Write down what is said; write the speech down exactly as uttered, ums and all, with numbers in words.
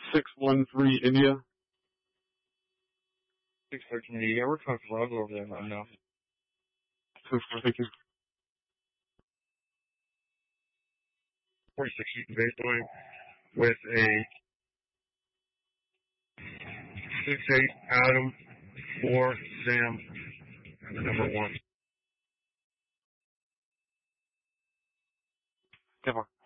six one three India. six thirteen India. Yeah, we're comfortable. I'll go over there and let them know. Thank you. forty-six Eaton Baseway with a six eight Adam four Sam number one. Come on.